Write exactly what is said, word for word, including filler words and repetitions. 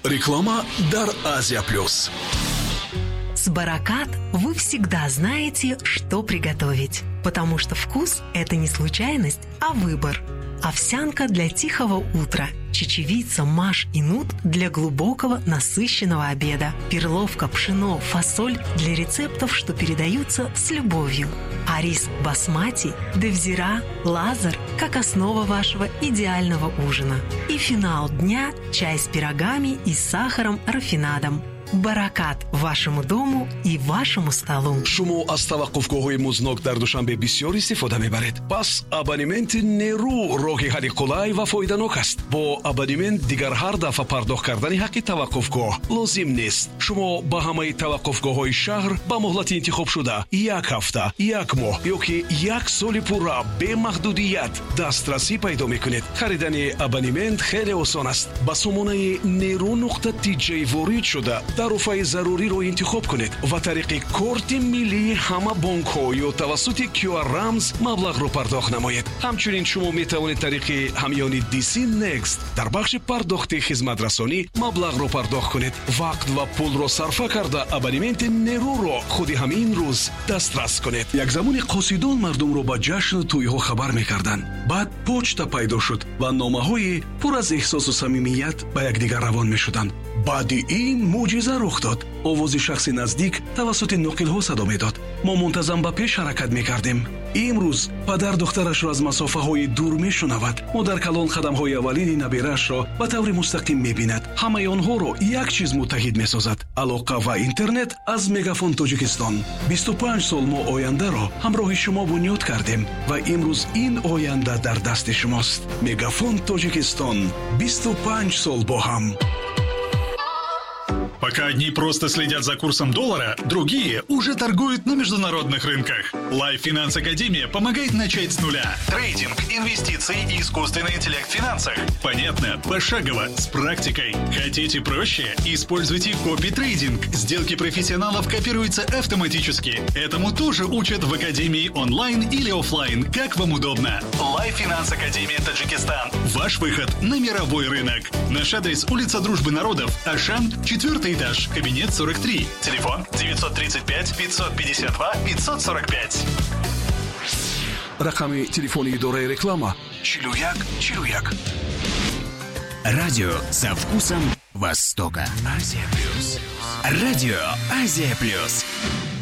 Реклама «Дар Азия Плюс». С Баракат вы всегда знаете, что приготовить, потому что вкус – это не случайность, а выбор. Овсянка для тихого утра, чечевица, маш и нут для глубокого насыщенного обеда, перловка, пшено, фасоль для рецептов, что передаются с любовью, а рис басмати, девзира, лазер как основа вашего идеального ужина. И финал дня – чай с пирогами и сахаром рафинадом. Баракат вашему дому и вашему столу. Шумо аз таваққуфгоҳҳои музнок дар Душанбе бисёр истифода мебаред. Пас абонементи нерӯ роҳи ҳалли қулай ва фоиданок аст. Бо абонемент дигар ҳар дафъа пардохт кардани ҳаққи таваққуфгоҳ лозим нест. Шумо ба ҳамаи таваққуфгоҳҳои шаҳр ба муҳлати интихобшуда як ҳафта, як моҳ ё ки як соли пурра бемаҳдудият дастрасӣ пайдо мекунед. Харидани абонемент хеле осон аст. Ба сомонаи нерӯ нуқта тиҷ ворид шуда тарофаи заруриро интихоб кунед ва тариқи корти миллии ҳама бонкҳо ё тавассути кью ар рамз маблағро пардохт намоед. ҳамчунин шумо метавонед тариқи ҳамёни ди си Next дар бахши пардохти хизматрасонӣ маблағро пардохт кунед. Вақт ва пулро сарфа карда абонементи нерӯро худи ҳамин рӯз дастрас кунед. Як замони қосидон мардумро ба ҷашну тӯйҳо хабар мекарданд. баъд почта пайдо шуд ва номаҳои пур аз эҳсосу самимият ба якдигар равон мешуданд. баъди ин мӯъҷиза рух дод. овози шахси наздик тавассути ноқилҳо садо медод. мо мунтазам ба пеш ҳаракат мекардем. имрӯз падар духтарашро аз масофаҳои дур мешунавад. модар калон қадамҳои аввалини набераашро ба таври мустақим мебинад. ҳамаи онҳоро як чиз муттаҳид месозад: алоқа ва интернет аз Мегафон Тоҷикистон. бисту панҷ сол мо ояндаро ҳамроҳи шумо бунёд кардем ва имрӯз ин оянда дар дасти шумост. Мегафон Тоҷикистон. бисту панҷ сол бо ҳам. Пока одни просто следят за курсом доллара, другие уже торгуют на международных рынках. Life Finance Академия помогает начать с нуля. Трейдинг, инвестиции и искусственный интеллект в финансах. Понятно, пошагово, с практикой. Хотите проще? Используйте копи-трейдинг. Сделки профессионалов копируются автоматически. Этому тоже учат в Академии онлайн или офлайн, как вам удобно. Life Finance Академия Таджикистан. Ваш выход на мировой рынок. Наш адрес: улица Дружбы народов, Ашан, четвертый этаж, кабинет сорок три. Телефон девятьсот тридцать пять пятьсот пятьдесят два пятьсот сорок пять. Рақами телефони идораи реклама чилу як чилу як. Радио со вкусом Востока. Азия Плюс. Радио Азия Плюс.